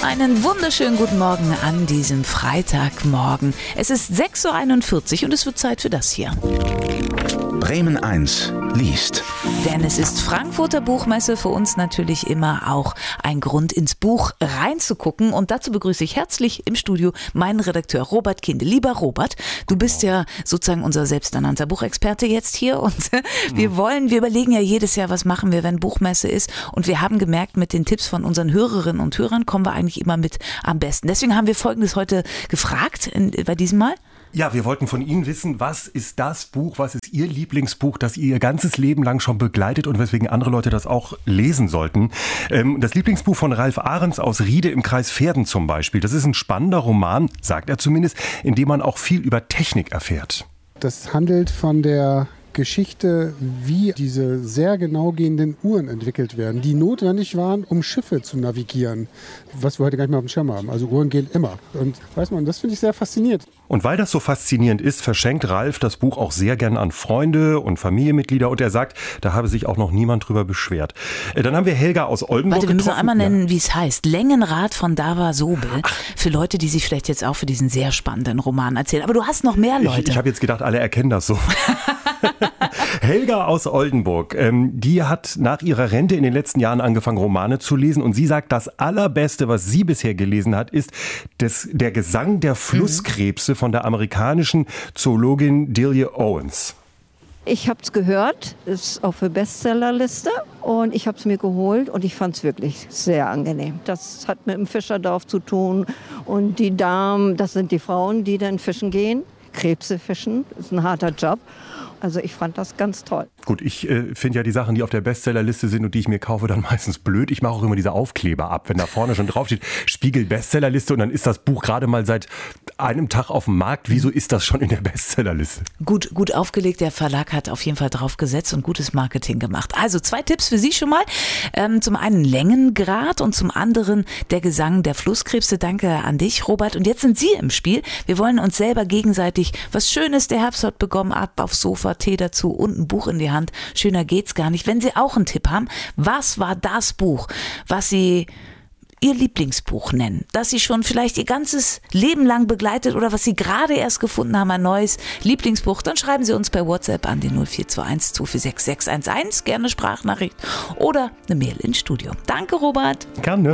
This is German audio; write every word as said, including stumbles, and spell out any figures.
Einen wunderschönen guten Morgen an diesem Freitagmorgen. Es ist sechs Uhr einundvierzig und es wird Zeit für das hier. Bremen eins liest. Denn es ist Frankfurter Buchmesse, für uns natürlich immer auch ein Grund, ins Buch reinzugucken. Und dazu begrüße ich herzlich im Studio meinen Redakteur Robert Kinde. Lieber Robert, du bist ja sozusagen unser selbsternannter Buchexperte jetzt hier. Und wir wollen, wir überlegen ja jedes Jahr, was machen wir, wenn Buchmesse ist. Und wir haben gemerkt, mit den Tipps von unseren Hörerinnen und Hörern kommen wir eigentlich immer mit am besten. Deswegen haben wir Folgendes heute gefragt, in, bei diesem Mal. Ja, wir wollten von Ihnen wissen, was ist das Buch, was ist Ihr Lieblingsbuch, das ihr Ihr ganzes Leben lang schon begleitet und weswegen andere Leute das auch lesen sollten. Ähm, das Lieblingsbuch von Ralf Ahrens aus Riede im Kreis Verden zum Beispiel. Das ist ein spannender Roman, sagt er zumindest, in dem man auch viel über Technik erfährt. Das handelt von der Geschichte, wie diese sehr genau gehenden Uhren entwickelt werden, die notwendig waren, um Schiffe zu navigieren, was wir heute gar nicht mehr auf dem Schirm haben. Also Uhren gehen immer. Und weiß man, das finde ich sehr faszinierend. Und weil das so faszinierend ist, verschenkt Ralf das Buch auch sehr gern an Freunde und Familienmitglieder. Und er sagt, da habe sich auch noch niemand drüber beschwert. Dann haben wir Helga aus Oldenburg Warte, wir müssen getroffen. einmal nennen, wie es heißt. Längenrad von Dava Sobel. Für Leute, die sich vielleicht jetzt auch für diesen sehr spannenden Roman erzählen. Aber du hast noch mehr Leute. Ich, ich habe jetzt gedacht, alle erkennen das so. Helga aus Oldenburg, ähm, die hat nach ihrer Rente in den letzten Jahren angefangen, Romane zu lesen. Und sie sagt, das Allerbeste, was sie bisher gelesen hat, ist das, der Gesang der Flusskrebse mhm. von der amerikanischen Zoologin Delia Owens. Ich habe es gehört, ist auf der Bestsellerliste und ich habe es mir geholt und ich fand es wirklich sehr angenehm. Das hat mit dem Fischerdorf zu tun und die Damen, das sind die Frauen, die dann fischen gehen. Krebse fischen, ist ein harter Job. Also ich fand das ganz toll. Gut, ich äh, finde ja die Sachen, die auf der Bestsellerliste sind und die ich mir kaufe, dann meistens blöd. Ich mache auch immer diese Aufkleber ab, wenn da vorne schon draufsteht, Spiegel Bestsellerliste und dann ist das Buch gerade mal seit einem Tag auf dem Markt. Wieso ist das schon in der Bestsellerliste? Gut, gut aufgelegt. Der Verlag hat auf jeden Fall drauf gesetzt und gutes Marketing gemacht. Also zwei Tipps für Sie schon mal. Ähm, zum einen Längengrad und zum anderen der Gesang der Flusskrebse. Danke an dich, Robert. Und jetzt sind Sie im Spiel. Wir wollen uns selber gegenseitig was Schönes. Der Herbst hat begonnen, ab aufs Sofa, Tee dazu und ein Buch in die Hand. Schöner geht's gar nicht. Wenn Sie auch einen Tipp haben, was war das Buch, was Sie Ihr Lieblingsbuch nennen, das Sie schon vielleicht Ihr ganzes Leben lang begleitet oder was Sie gerade erst gefunden haben, ein neues Lieblingsbuch, dann schreiben Sie uns per WhatsApp an den null vier zwei eins zwei vier sechs sechs eins eins, gerne Sprachnachricht oder eine Mail ins Studio. Danke, Robert. Gerne.